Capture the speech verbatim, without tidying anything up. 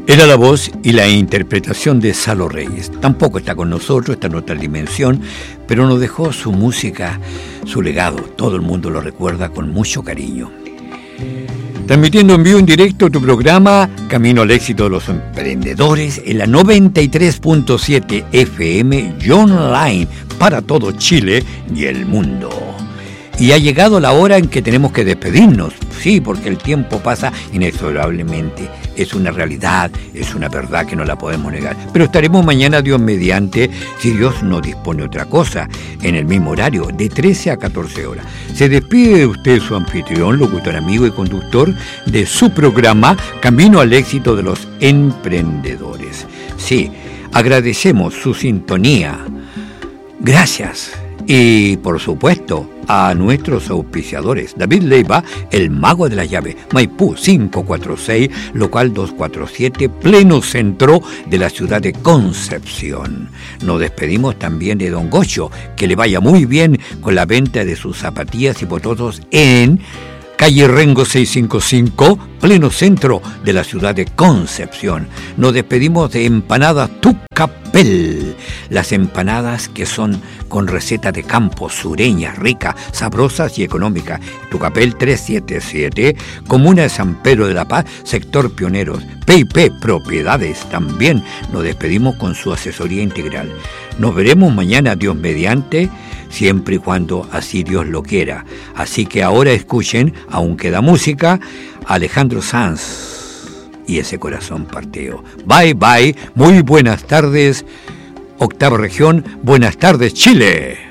Era la voz y la interpretación de Salo Reyes. Tampoco está con nosotros, está en otra dimensión, pero nos dejó su música, su legado. Todo el mundo lo recuerda con mucho cariño. Transmitiendo en vivo en directo tu programa Camino al Éxito de los Emprendedores en la noventa y tres punto siete F M y online para todo Chile y el mundo. Y ha llegado la hora en que tenemos que despedirnos, sí, porque el tiempo pasa inexorablemente. Es una realidad, es una verdad que no la podemos negar. Pero estaremos mañana, Dios mediante, si Dios no dispone otra cosa, en el mismo horario, de trece a catorce horas. Se despide de usted su anfitrión, locutor, amigo y conductor de su programa Camino al Éxito de los Emprendedores. Sí, agradecemos su sintonía. Gracias. Y, por supuesto, a nuestros auspiciadores. David Leiva, el mago de la llave, Maipú cinco cuatro seis, local doscientos cuarenta y siete, pleno centro de la ciudad de Concepción. Nos despedimos también de Don Gocho, que le vaya muy bien con la venta de sus zapatillas y pototos en calle Rengo seiscientos cincuenta y cinco, pleno centro de la ciudad de Concepción. Nos despedimos de Empanadas Tucapel, las empanadas que son con receta de campo, sureñas, ricas, sabrosas y económicas. Tucapel trescientos setenta y siete, comuna de San Pedro de la Paz, sector Pioneros. P y P Propiedades también. Nos despedimos con su asesoría integral. Nos veremos mañana, Dios mediante, siempre y cuando así Dios lo quiera. Así que ahora escuchen, aún queda música, Alejandro Sanz y ese corazón parteo. Bye, bye, muy buenas tardes, Octava Región, buenas tardes, Chile.